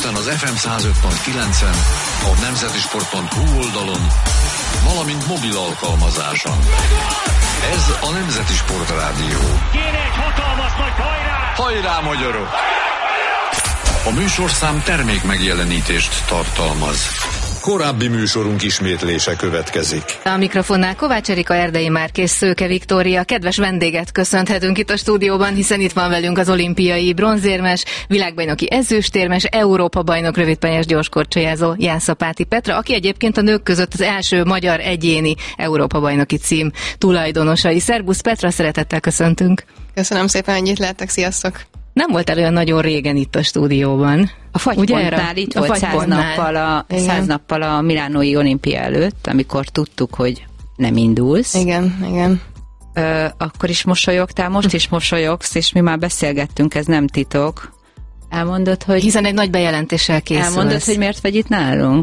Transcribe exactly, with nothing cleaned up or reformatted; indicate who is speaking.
Speaker 1: Budapesten az ef em száz öt pont kilencen, a nemzetisport pont hu oldalon, valamint mobil alkalmazáson. Ez a Nemzeti Sport Rádió.
Speaker 2: Kéne egy hatalmas nagy hajrá!
Speaker 1: Hajrá, magyarok! A műsorszám termék megjelenítést tartalmaz. Korábbi műsorunk ismétlése következik.
Speaker 3: A mikrofonnál Kovács Erika, Erdei Márk és Szőke Viktória. Kedves vendéget köszönhetünk itt a stúdióban, hiszen itt van velünk az olimpiai bronzérmes, világbajnoki ezüstérmes, Európa-bajnok rövidpályás gyorskorcsolyázó Jászapáti Petra, aki egyébként a nők között az első magyar egyéni Európa-bajnoki cím tulajdonosai. Szerbusz Petra, szeretettel köszöntünk.
Speaker 4: Köszönöm szépen, hogy itt lehetek, sziasztok!
Speaker 3: Nem voltál olyan nagyon régen itt a stúdióban.
Speaker 5: A fagypontnál itt volt száz nappal, a, száz nappal a milánói olimpia előtt, amikor tudtuk, hogy nem indulsz.
Speaker 4: Igen, igen.
Speaker 5: Ö, akkor is mosolyogtál, most is mosolyogsz, és mi már beszélgettünk, ez nem titok. Elmondod, hogy...
Speaker 3: Hiszen egy nagy bejelentéssel készülsz.
Speaker 5: Elmondod, hogy miért vagy itt nálunk?